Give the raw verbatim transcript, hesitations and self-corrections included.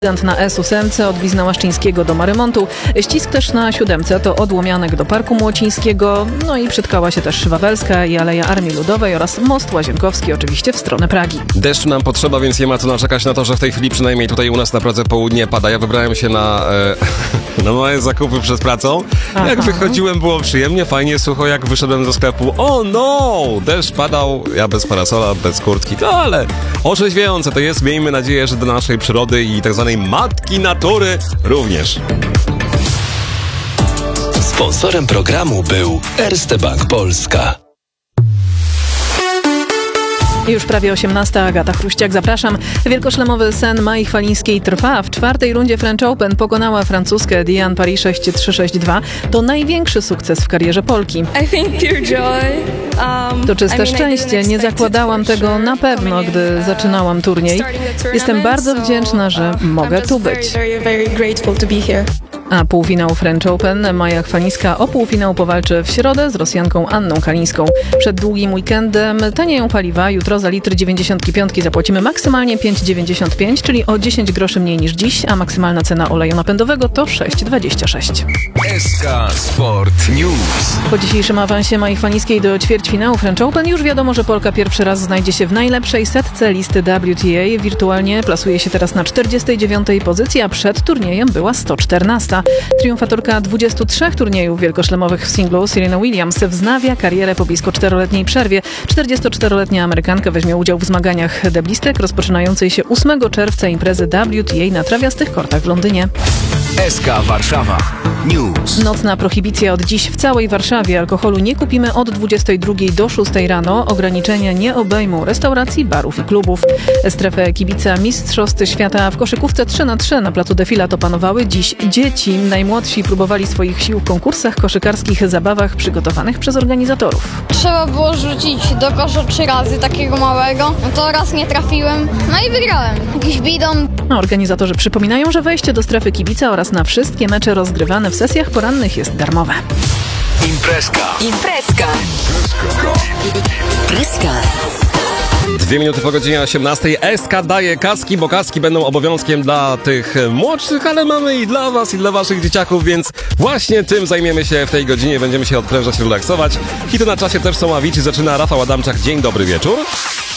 Gigant na S osiem od Bizna Łaszczyńskiego do Marymontu, ścisk też na siódemce to od Łomianek do Parku Młocińskiego, no i przytkała się też Wawelska i Aleja Armii Ludowej oraz Most Łazienkowski oczywiście w stronę Pragi. Deszcz nam potrzeba, więc nie ma co naczekać na to, że w tej chwili przynajmniej tutaj u nas na Pradze Południe pada. Ja wybrałem się na, e, na moje zakupy przed pracą. Aha. Jak wychodziłem, było przyjemnie, fajnie, sucho. Jak wyszedłem do sklepu, o no! Deszcz padał, ja bez parasola, bez kurtki, no ale orzeźwiające to jest. Miejmy nadzieję, że do naszej przyrody i tak zwanej matki natury również. Sponsorem programu był Erste Bank Polska. Już prawie osiemnasta, Agata Chruściak, zapraszam. Wielkoszlemowy sen Mai Chwalińskiej trwa. W czwartej rundzie French Open pokonała francuskę Diane Paris sześć trzy sześć dwa. To największy sukces w karierze Polki. I think pure joy. Um, to czyste I mean, szczęście. Nie zakładałam tego na pewno, gdy zaczynałam turniej. Jestem bardzo wdzięczna, że mogę tu być. A półfinał French Open Maja Chwalińska o półfinał powalczy w środę z Rosjanką Anną Kalińską. Przed długim weekendem tanieją paliwa. Jutro za litr dziewięćdziesiąt pięć zapłacimy maksymalnie pięć dziewięćdziesiąt pięć, czyli o dziesięć groszy mniej niż dziś, a maksymalna cena oleju napędowego to sześć dwadzieścia sześć. S K Sport News. Po dzisiejszym awansie Mai Chwalińskiej do ćwierćfinału French Open już wiadomo, że Polka pierwszy raz znajdzie się w najlepszej setce listy W T A. Wirtualnie plasuje się teraz na czterdziestej dziewiątej pozycji, a przed turniejem była sto czternasta. Triumfatorka dwudziestu trzech turniejów wielkoszlemowych w singlu Serena Williams wznawia karierę po blisko czteroletniej przerwie. czterdziestoczteroletnia Amerykanka weźmie udział w zmaganiach deblistek rozpoczynającej się ósmego czerwca imprezy W T A na trawiastych kortach w Londynie. S K Warszawa News. Nocna prohibicja od dziś w całej Warszawie. Alkoholu nie kupimy od dwudziestej drugiej do szóstej rano. Ograniczenia nie obejmą restauracji, barów i klubów. Strefę kibica Mistrzostw Świata w koszykówce trzy na trzy na placu Defilat opanowały dziś dzieci. Najmłodsi próbowali swoich sił w konkursach koszykarskich, zabawach przygotowanych przez organizatorów. Trzeba było rzucić do kosza trzy razy takiego małego. No to raz nie trafiłem, no i wygrałem. Jakiś bidon. No, organizatorzy przypominają, że wejście do strefy kibica oraz na wszystkie mecze rozgrywane w sesjach porannych jest darmowe. Imprezka. Imprezka. Imprezka. Dwie minuty po godzinie osiemnastej. S K daje kaski, bo kaski będą obowiązkiem dla tych młodszych, ale mamy i dla was, i dla waszych dzieciaków, więc właśnie tym zajmiemy się w tej godzinie. Będziemy się odprężać, relaksować. Hity na czasie też są, a Avicii zaczyna Rafał Adamczak. Dzień dobry wieczór.